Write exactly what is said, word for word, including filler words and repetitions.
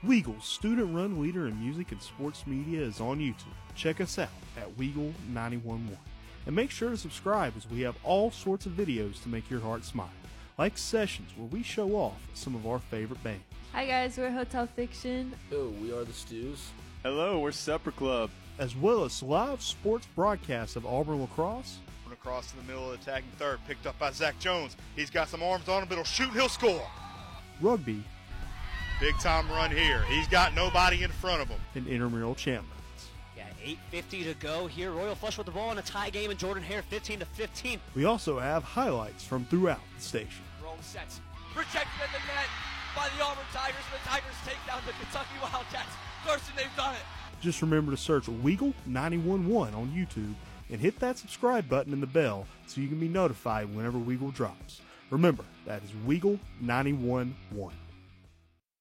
Weagle's student-run leader in music and sports media is on YouTube. Check us out at Weagle nine one one. And make sure to subscribe as we have all sorts of videos to make your heart smile, like Sessions where we show off some of our favorite bands. Hi guys, we're Hotel Fiction. Oh, we are the Stews. Hello, we're Supper Club. As well as live sports broadcasts of Auburn lacrosse. Across in the middle of the attacking third, picked up by Zach Jones. He's got some arms on him, but he'll shoot, he'll score. Rugby. Big time run here. He's got nobody in front of him. And intramural champions. Yeah, eight fifty to go here. Royal Flush with the ball in a tie game, and Jordan Hare fifteen to fifteen. We also have highlights from throughout the station. Rome sets. Protected at the net by the Auburn Tigers. The Tigers take down the Kentucky Wildcats. Thurston, they've done it. Just remember to search Weagle nine one one on YouTube and hit that subscribe button and the bell so you can be notified whenever Weagle drops. Remember, that is Weagle nine one one.